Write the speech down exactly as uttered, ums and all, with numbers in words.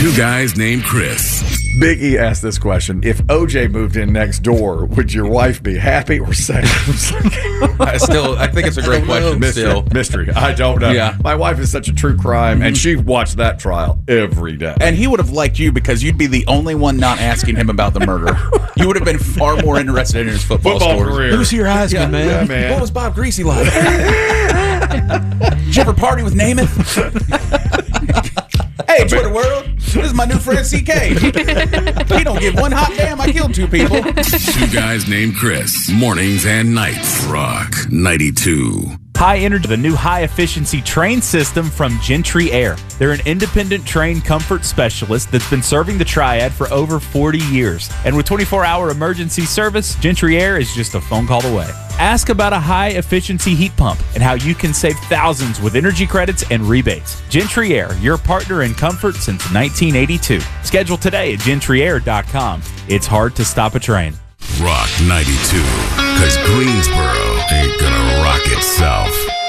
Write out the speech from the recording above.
Two guys named Chris. Big E asked this question. If O J moved in next door, would your wife be happy or sad? I still, I think it's a great question. Mystery. Still, Mystery. I don't know. Yeah. My wife is such a true crime, and she watched that trial every day. And he would have liked you because you'd be the only one not asking him about the murder. You would have been far more interested in his football, Football stories. career. Who's your husband, Yeah. man? Yeah, man. What was Bob Greasy like? Did you ever party with Namath? Hey, Twitter world, this is my new friend C K. He don't give one hot damn. I killed two people. Two guys named Chris. Mornings and nights. Rock ninety-two. High Energy, the new high-efficiency train system from Gentry Air. They're an independent train comfort specialist that's been serving the Triad for over forty years. And with twenty-four hour emergency service, Gentry Air is just a phone call away. Ask about a high-efficiency heat pump and how you can save thousands with energy credits and rebates. Gentry Air, your partner in comfort since nineteen eighty-two. Schedule today at gentry air dot com. It's hard to stop a train. Rock ninety-two. Because Greensboro ain't gonna rock itself.